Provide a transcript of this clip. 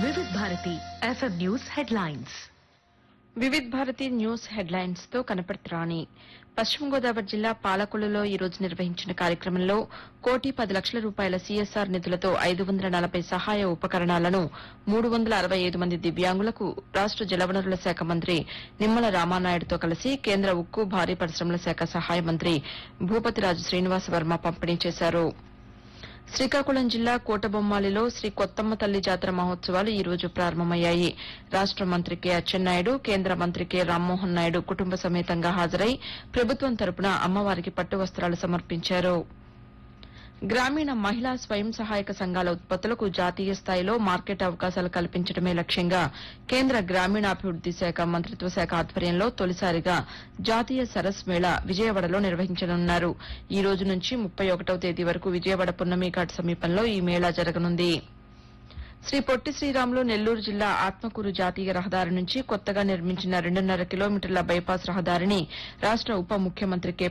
వివిధ Bharati FM news headlines. Vividh Bharati news headlines తో కనపడుతురాని. పశ్చిమ గోదావరి జిల్లా పాలకొల్లులో ఈ రోజు నిర్వహించిన కార్యక్రమంలో 1,10,00,000 సీఎస్ఆర్ నిధులతో 540 సహాయ ఉపకరణాలను 365 మంది దివ్యాంగులకు రాష్ట జలవనరుల శాఖ మంత్రి నిమ్మల రామానాయుడుతో కలిసి కేంద్ర ఉక్కు భారీ పరిశ్రమల శాఖ సహాయ మంత్రి భూపతిరాజు శ్రీనివాసవర్మ పంపిణీ చేశారు. శ్రీకాకుళం జిల్లా కోటబొమ్మాలిలో శ్రీ కొత్తమ్మ తల్లి జాతర మహోత్సవాలు ఈ రోజు ప్రారంభమయ్యాయి. రాష్ట మంత్రి కె అచ్చెన్నాయుడు, కేంద్ర మంత్రి కె రామ్మోహన్ నాయుడు కుటుంబ సమేతంగా హాజరై ప్రభుత్వం తరపున అమ్మవారికి పట్టు వస్త్రాలు సమర్పించారు. గ్రామీణ మహిళా స్వయం సహాయక సంఘాల ఉత్పత్తులకు జాతీయ స్థాయిలో మార్కెట్ అవకాశాలు కల్పించడమే లక్ష్యంగా కేంద్ర గ్రామీణాభివృద్ది శాఖ మంత్రిత్వ శాఖ ఆధ్వర్యంలో తొలిసారిగా జాతీయ సరస్ మేళా విజయవాడలో నిర్వహించనున్నారు. ఈ రోజు నుంచి 31వ తేదీ వరకు విజయవాడ పున్నమిఘాట్ సమీపంలో ఈ మేళా జరగనుంది. శ్రీ పొట్టి శ్రీరాములు నెల్లూరు జిల్లా ఆత్మకూరు జాతీయ రహదారి నుంచి కొత్తగా నిర్మించిన 2.5 కిలోమీటర్ల బైపాస్ రహదారిని రాష్ట ఉప ముఖ్యమంత్రి కె